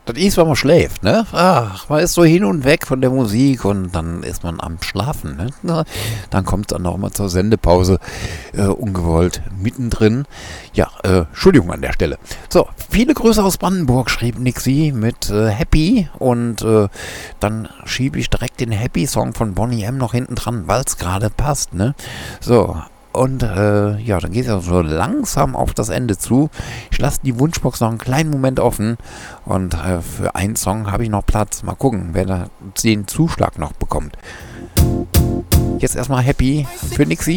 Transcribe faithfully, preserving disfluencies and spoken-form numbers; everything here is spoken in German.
Das ist, wenn man schläft, ne? Ach, man ist so hin und weg von der Musik und dann ist man am Schlafen, ne? Na, dann kommt es dann noch mal zur Sendepause, äh, ungewollt mittendrin. Ja, äh, Entschuldigung an der Stelle. So, viele Grüße aus Brandenburg, schrieb Nixie mit äh, Happy und äh, dann schiebe ich direkt den Happy-Song von Boney M noch hinten dran, weil es gerade passt, ne? So, und äh, ja, dann geht es ja so langsam auf das Ende zu. Ich lasse die Wunschbox noch einen kleinen Moment offen. Und äh, für einen Song habe ich noch Platz. Mal gucken, wer da den Zuschlag noch bekommt. Jetzt erstmal Happy für Nixie.